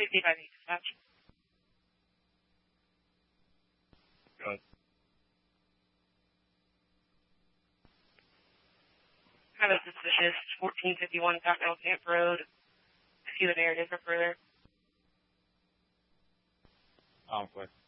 55 dispatch. Good. Kind of suspicious. 1451 Continental Camp Road. A few narrative for further. Conflict.